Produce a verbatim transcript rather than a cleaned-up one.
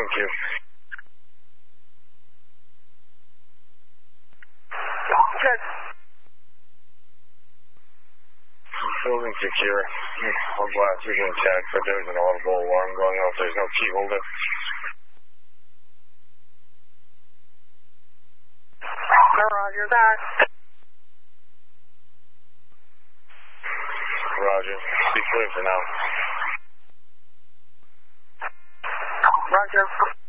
Thank you. Check. Building secure. All glass is intact, but there's an audible alarm going off. There's no key holder. Roger that. Roger. Be clear for now. Roger.